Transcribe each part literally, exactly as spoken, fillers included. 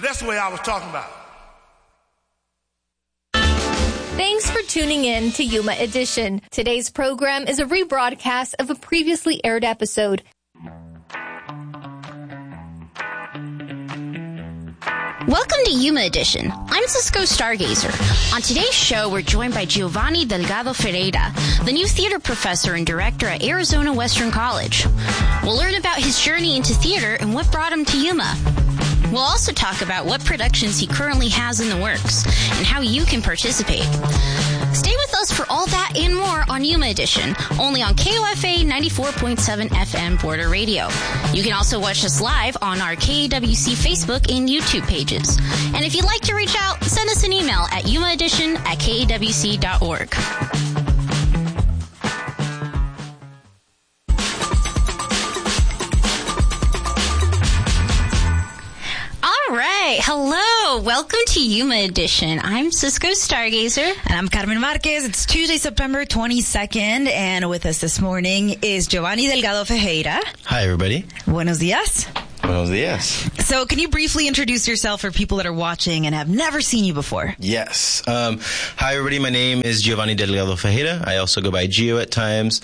that's the way I was talking about. Thanks for tuning in to Yuma Edition. Today's program is a rebroadcast of a previously aired episode. Welcome to Yuma Edition. I'm Cisco Stargazer. On today's show, we're joined by Giovanni Delgado Ferreira, the new theater professor and director at Arizona Western College. We'll learn about his journey into theater and what brought him to Yuma. We'll also talk about what productions he currently has in the works and how you can participate. Stay with us for all that and more on Yuma Edition, only on K O F A ninety-four point seven F M Border Radio. You can also watch us live on our K A W C Facebook and YouTube pages. And if you'd like to reach out, send us an email at yuma edition at K A W C dot org. All right. Hello. Welcome to Yuma Edition. I'm Cisco Stargazer. And I'm Carmen Marquez. It's Tuesday, September twenty-second. And with us this morning is Giovanni Delgado Ferreira. Hi, everybody. Buenos dias. Buenos dias. So can you briefly introduce yourself for people that are watching and have never seen you before? Yes. Um, hi, everybody. My name is Giovanni Delgado Ferreira. I also go by Gio at times.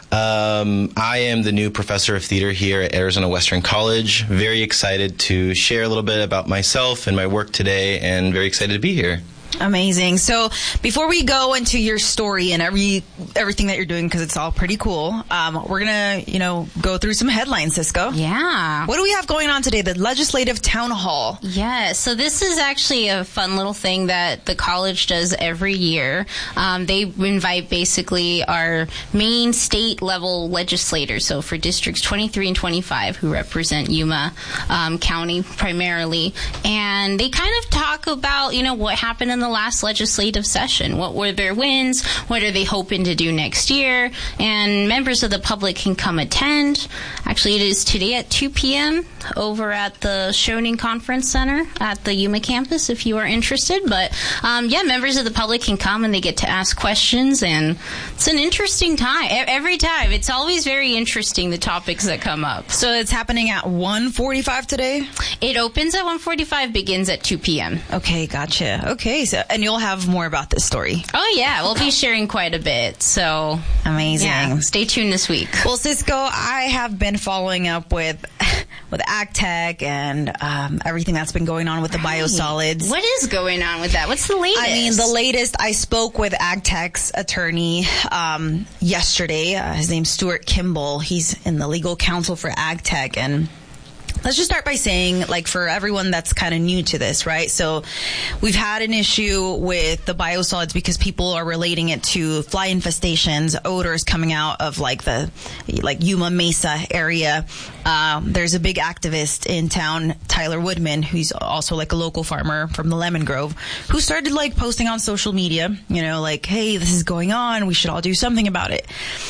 Um, I am the new professor of theater here at Arizona Western College. Very excited to share a little bit about myself and my work today, and very excited to be here. Amazing. So before we go into your story and every everything that you're doing, because it's all pretty cool, um, we're going to, you know, go through some headlines, Cisco. Yeah. What do we have going on today? The Legislative Town Hall. Yeah. So this is actually a fun little thing that the college does every year. Um, they invite basically our main state level legislators. So for districts twenty-three and twenty-five, who represent Yuma um, County primarily, and they kind of talk about, you know, what happened in the last legislative session. What were their wins? What are they hoping to do next year? And members of the public can come attend. Actually, it is today at two p.m. over at the Schoening Conference Center at the Yuma campus if you are interested. But um, yeah, members of the public can come and they get to ask questions, and it's an interesting time. Every time. It's always very interesting, the topics that come up. So it's happening at one forty-five today? It opens at one forty-five, begins at two p.m. Okay, gotcha. Okay, so and you'll have more about this story. Oh, yeah. We'll be sharing quite a bit. So amazing. Yeah, stay tuned this week. Well, Cisco, I have been following up with with AgTech and um, everything that's been going on with the right. biosolids. What is going on with that? What's the latest? I mean, the latest, I spoke with AgTech's attorney um, yesterday. Uh, his name's Stuart Kimball. He's in the legal counsel for AgTech, and let's just start by saying, like, for everyone that's kind of new to this, right? So we've had an issue with the biosolids because people are relating it to fly infestations, odors coming out of, like, the, like, Yuma Mesa area. Um, there's a big activist in town, Tyler Woodman, who's also, like, a local farmer from the Lemon Grove, who started, like, posting on social media, you know, like, hey, this is going on. We should all do something about it.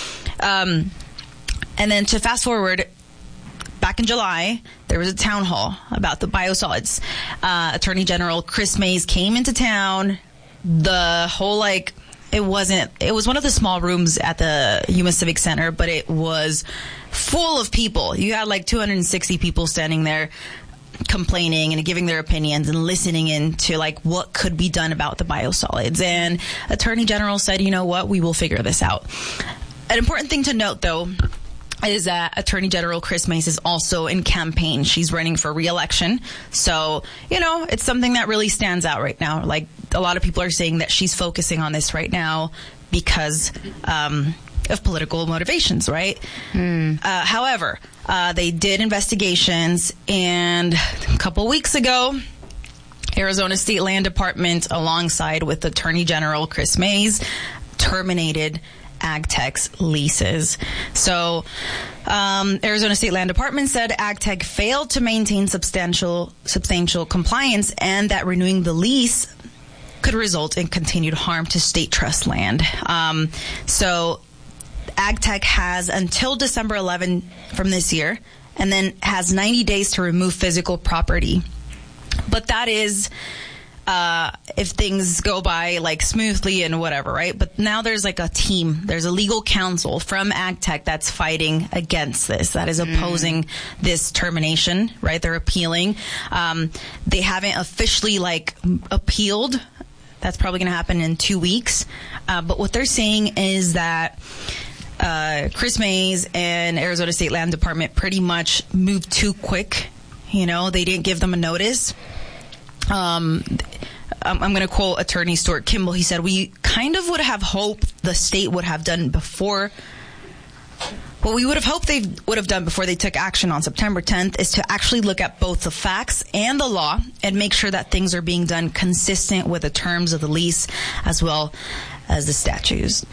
Um, and then to fast forward, back in July, there was a town hall about the biosolids. Uh, Attorney General Chris Mays came into town. The whole, like, it wasn't, it was one of the small rooms at the Yuma Civic Center, but it was full of people. You had like two hundred sixty people standing there complaining and giving their opinions and listening in to, like, what could be done about the biosolids. And Attorney General said, you know what, we will figure this out. An important thing to note, though, is that Attorney General Chris Mays is also in campaign. She's running for re-election. So, you know, it's something that really stands out right now. Like, a lot of people are saying that she's focusing on this right now because um, of political motivations, right? Mm. Uh, however, uh, they did investigations, and a couple weeks ago, Arizona State Land Department, alongside with Attorney General Chris Mays, terminated AgTech's leases. So, um, Arizona State Land Department said AgTech failed to maintain substantial substantial compliance, and that renewing the lease could result in continued harm to state trust land. Um, so, AgTech has until December eleventh from this year, and then has ninety days to remove physical property. But that is uh, if things go by like smoothly and whatever, right? But now there's like a team. There's a legal counsel from AgTech that's fighting against this, that is opposing mm. this termination, right? They're appealing. Um, they haven't officially like appealed. That's probably going to happen in two weeks. Uh, but what they're saying is that uh, Chris Mays and Arizona State Land Department pretty much moved too quick. You know, they didn't give them a notice. Um, I'm going to quote Attorney Stuart Kimball. He said, we kind of would have hoped the state would have done before. What we would have hoped they would have done before they took action on September tenth is to actually look at both the facts and the law and make sure that things are being done consistent with the terms of the lease as well as the statutes.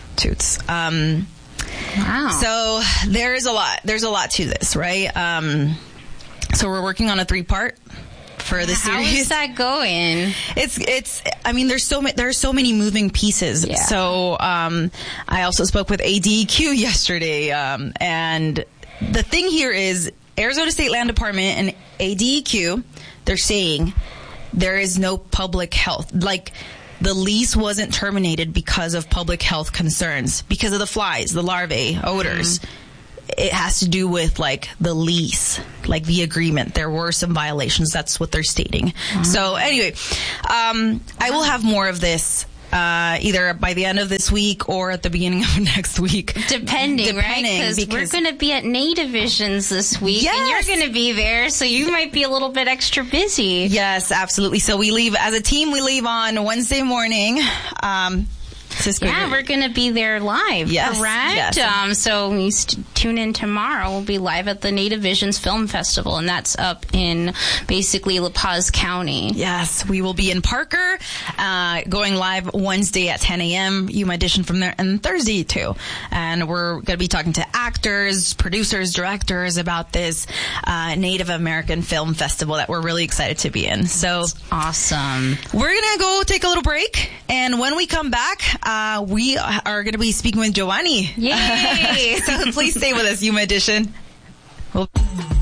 Um, wow. So there is a lot. There's a lot to this, right? Um, so we're working on a three-part for the series. How is that going? It's it's. I mean, there's so many. There are so many moving pieces. Yeah. So um, I also spoke with A D E Q yesterday, um, and the thing here is Arizona State Land Department and A D E Q. They're saying there is no public health. Like the lease wasn't terminated because of public health concerns, because of the flies, the larvae, odors. Mm-hmm. It has to do with like the lease, like the agreement. There were some violations. That's what they're stating. Mm-hmm. So anyway, um, I will have more of this uh, either by the end of this week or at the beginning of next week. Depending, Depending right? Because we're going to be at Nativisions this week, yes. and you're going to be there, so you might be a little bit extra busy. Yes, absolutely. So we leave, as a team, we leave on Wednesday morning. Um, Yeah, we're going to be there live, yes, correct? Yes. Um, so you st- tune in tomorrow. We'll be live at the Nativisions Film Festival, and that's up in basically La Paz County. Yes, we will be in Parker, uh, going live Wednesday at ten a.m. Yuma Edition from there, and Thursday too. And we're going to be talking to actors, producers, directors about this uh, Native American Film Festival that we're really excited to be in. So that's awesome. We're going to go take a little break, and when we come back, Uh, we are going to be speaking with Giovanni. Yay! So please stay with us, Yuma Edition. We'll-